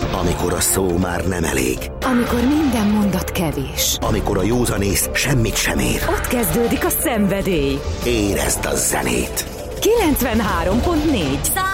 Amikor a szó már nem elég. Amikor minden mondat kevés. Amikor a józanész semmit sem ér. Ott kezdődik a szenvedély. Érezd a zenét! 93.4